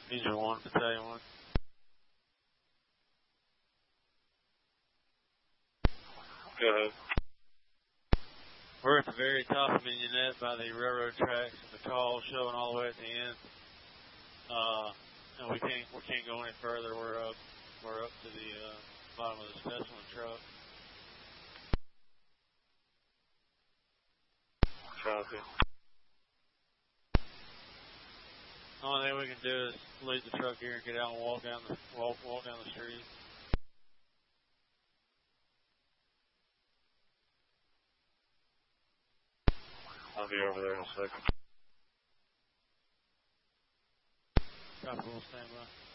Angel 1, Battalion 1. Go ahead. We're at the very top of Mignonette by the railroad tracks, and the call showing all the way at the end. And we can't go any further. We're up to the bottom of this Tesla truck. Copy. Only thing we can do is leave the truck here and get out and walk down the street. I'll be over there in a second. Copy, we'll stand by.